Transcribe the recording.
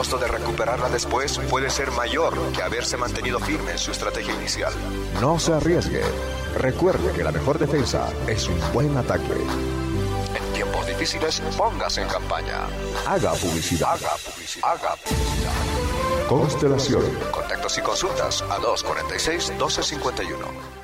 costo de recuperarla después puede ser mayor que haberse mantenido firme en su estrategia inicial. No se arriesgue. Recuerde que la mejor defensa es un buen ataque. En tiempos difíciles, póngase en campaña. Haga publicidad. Haga publicidad. Haga publicidad. Constelación. Contactos y consultas a 246-1251.